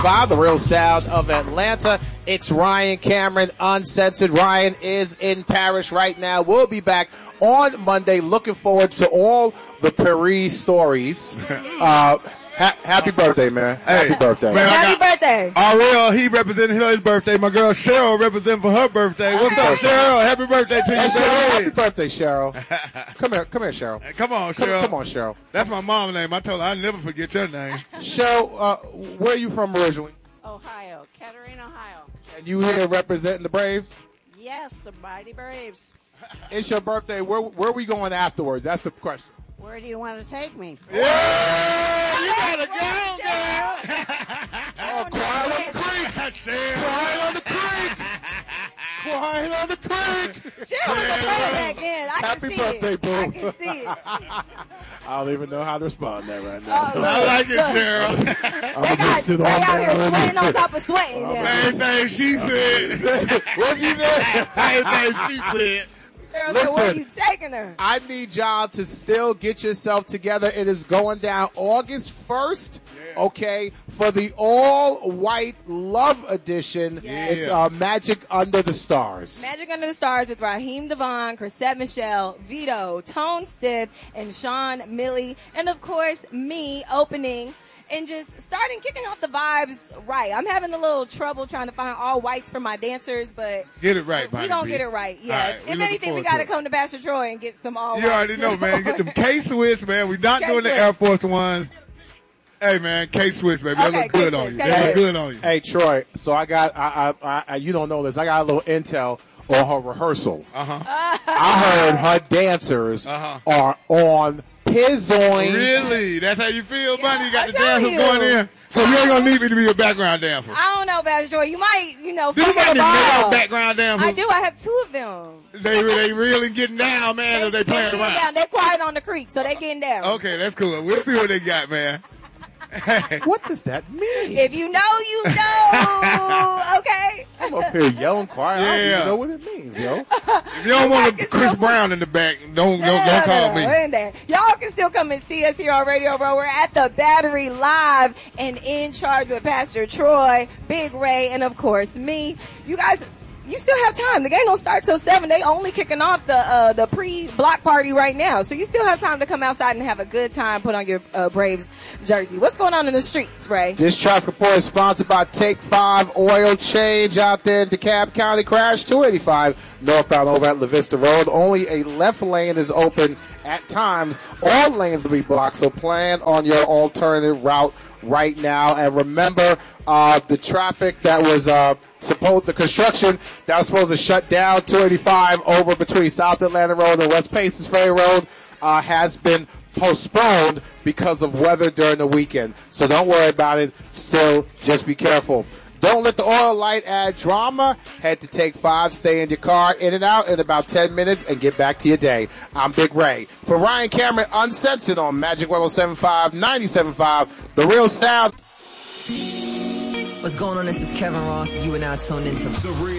The real sound of Atlanta. It's Ryan Cameron, Uncensored. Ryan is in Paris right now. We'll be back on Monday. Looking forward to all the Paris stories. Happy birthday, man. Happy birthday. Man, Happy birthday. Ariel, he represented his birthday. My girl Cheryl representing for her birthday. What's up, Cheryl? Happy birthday to you, Cheryl, happy baby. birthday, Cheryl. Come here, Cheryl. Come on, Cheryl. Come on, Cheryl. That's my mom's name. I told her I'd never forget your name. Cheryl, where are you from originally? Ohio, Kettering, Ohio. And you here representing the Braves? Yes, the Mighty Braves. It's your birthday. Where are we going afterwards? That's the question. Where do you want to take me? Yeah, you gotta go, girl. Oh, quiet on the creek. Quiet on the creek. Quiet on the creek. Cheryl was a player back then. I Happy can see birthday, it. boo. I can see it. I don't even know how to respond to that right now. I like it, Cheryl. They out here sweating on top of sweating. Same thing she said. What you say? Same thing she said. Cheryl said, where are you taking her? I need y'all to still get yourself together. It is going down August 1st, okay, for the all-white Love Edition. It's Magic Under the Stars. Magic Under the Stars with Raheem Devon, Chrisette Michelle, Vito, Tone Stiff, and Sean Millie. And, of course, me opening and just starting kicking off the vibes right. I'm having a little trouble trying to find all whites for my dancers, but get it right, we're going to get it right. Yeah. Right, if anything, we got to come to Pastor Troy and get some all whites. You already know, man. Get them K-Swiss, man. We're not doing the Air Force Ones. Hey, man, K-Swiss, baby. That look good on you. That look good on you. Hey, Troy, so I got, I you don't know this, I got a little intel on her rehearsal. I heard her dancers are on Pizzoin. Really? That's how you feel, buddy? You got the telling dancers you. going in? So you ain't going to need me to be a background dancer. I don't know, Pastor Troy. You might, Do you fuck got the any ball. male background dancers? I do. I have two of them. They really getting down, man, or they playing getting around? down. They're quiet on the creek, so they getting down. Okay, that's cool. We'll see what they got, man. What does that mean? If you know, you know. Okay. I'm up here yelling quiet. I don't Yeah. even know what it means, yo. If you don't want a Chris Brown in the back, don't call me. We're in there. Y'all can still come and see us here on Radio Row. We're at the Battery Live and in charge with Pastor Troy, Big Ray, and of course me. You guys, you still have time. The game don't start till 7. They only kicking off the pre-block party right now. So you still have time to come outside and have a good time, put on your Braves jersey. What's going on in the streets, Ray? This traffic report is sponsored by Take 5 Oil Change out there in DeKalb County. Crash 285 northbound over at La Vista Road. Only a left lane is open at times. All lanes will be blocked, so plan on your alternative route right now. And remember, the traffic that was the construction that was supposed to shut down 285 over between South Atlanta Road and West Paces Ferry Road has been postponed because of weather during the weekend. So don't worry about it. Still, just be careful. Don't let the oil light add drama. Head to Take 5. Stay in your car, in and out in about 10 minutes, and get back to your day. I'm Big Ray. For Ryan Cameron, Uncensored on Magic 107.5, 97.5, The Real Sound. What's going on? This is Kevin Ross. You are now tuned into The Real.